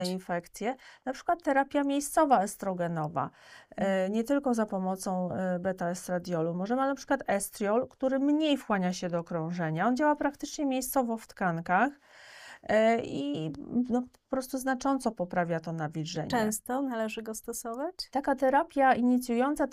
infekcje, na przykład terapia miejscowa estrogenowa, nie tylko za pomocą beta-estradiolu. Możemy na przykład estriol, który mniej wchłania się do krążenia. On działa praktycznie miejscowo w tkankach i no, po prostu znacząco poprawia to nawilżenie. Często należy go stosować? Taka terapia inicjująca